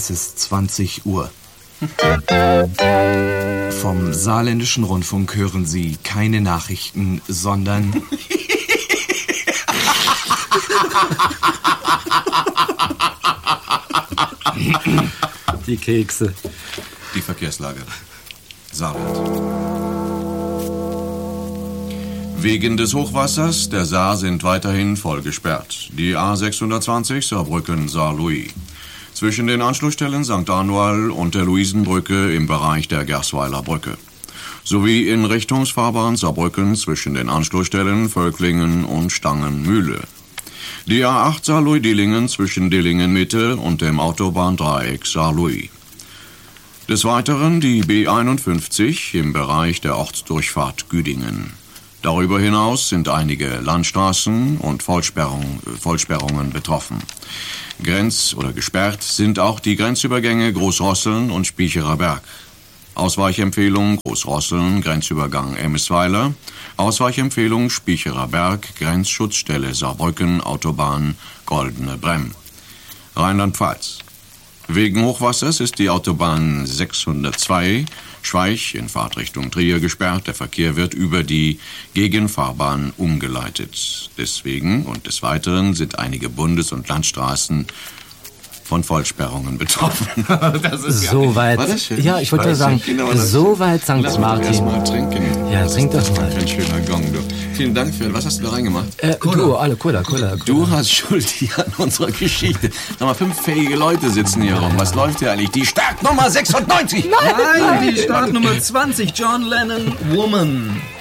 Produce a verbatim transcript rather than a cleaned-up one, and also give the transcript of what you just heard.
Es ist zwanzig Uhr. Vom Saarländischen Rundfunk hören Sie keine Nachrichten, sondern... Die Kekse. Die Verkehrslage. Saarland. Wegen des Hochwassers der Saar sind weiterhin voll gesperrt. Die A sechshundertzwanzig Saarbrücken-Saarlouis. Zwischen den Anschlussstellen Sankt Anual und der Luisenbrücke im Bereich der Gersweiler Brücke. Sowie in Richtungsfahrbahn Saarbrücken zwischen den Anschlussstellen Völklingen und Stangenmühle. Die A acht Saarlouis-Dillingen zwischen Dillingen-Mitte und dem Autobahndreieck Saarlouis. Des Weiteren die B einundfünfzig im Bereich der Ortsdurchfahrt Güdingen. Darüber hinaus sind einige Landstraßen und Vollsperrung, Vollsperrungen betroffen. Grenz- oder gesperrt sind auch die Grenzübergänge Großrosseln und Spiecherer Berg. Ausweichempfehlung Großrosseln, Grenzübergang Emmesweiler. Ausweichempfehlung Spiecherer Berg, Grenzschutzstelle Saarbrücken, Autobahn Goldene Bremm. Rheinland-Pfalz. Wegen Hochwassers ist die Autobahn sechshundertzwei Schweich in Fahrtrichtung Trier gesperrt. Der Verkehr wird über die Gegenfahrbahn umgeleitet. Deswegen und des Weiteren sind einige Bundes- und Landstraßen von Vollsperrungen betroffen. Das ist so weit. Ja, ich wollte sagen, so weit Sankt Martin. Lass mal trinken. Ja, trink das mal. Ein schöner Gong, du. Vielen Dank für... Was hast du da reingemacht? Äh, du, alle Cola, Cola, Cola. Du hast Schuld hier an unserer Geschichte. Sag mal, fünf fähige Leute sitzen hier rum. Was läuft hier eigentlich? Die Startnummer sechsundneunzig! Nein, die Startnummer zwanzig, John Lennon, Woman.